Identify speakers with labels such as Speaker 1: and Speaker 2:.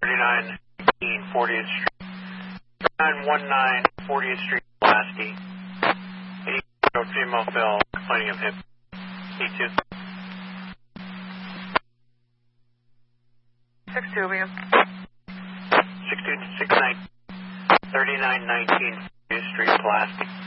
Speaker 1: 3919 40th Street. 3919 40th Street, Pulaski. 80 female fill, complaining of hip. E2.
Speaker 2: 62, William.
Speaker 1: 6269 3919 40th Street, Pulaski.